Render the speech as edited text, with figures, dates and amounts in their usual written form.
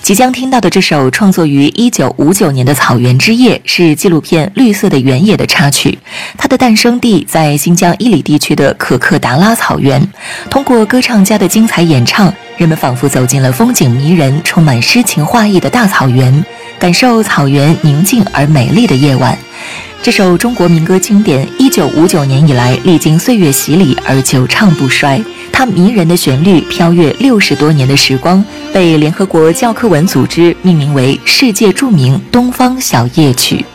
即将听到的这首创作于1959年的《草原之夜》是纪录片《绿色的原野》的插曲，它的诞生地在新疆伊犁地区的可克达拉草原。通过歌唱家的精彩演唱，人们仿佛走进了风景迷人、充满诗情画意的大草原，感受草原宁静而美丽的夜晚。这首中国民歌经典1959年以来历经岁月洗礼而久唱不衰，它迷人的旋律飘越60多年的时光，被联合国教科文组织命名为世界著名东方小夜曲。